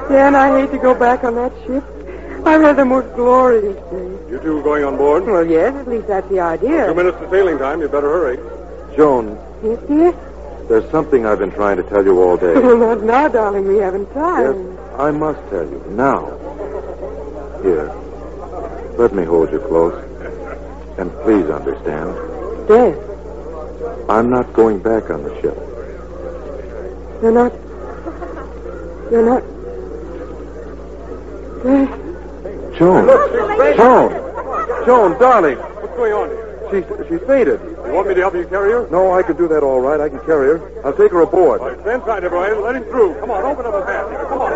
Dan, I hate to go back on that ship. I've had the most glorious day. You two going on board? Well, yes, at least that's the idea. 2 minutes to sailing time. You better hurry. Joan, Yes, dear? there's something I've been trying to tell you all day. Well, not now, darling. We haven't Yes, time. I must tell you. Now. Here. Let me hold you close. And please understand. Death. I'm not going back on the ship. You're not... Death. Joan. Joan, darling. What's going on here? She fainted. You want me to help you carry her? No, I can do that all right. I can carry her. I'll take her aboard. All right, stand tight, everyone. Let him through. Come on, open up his hand. Come on.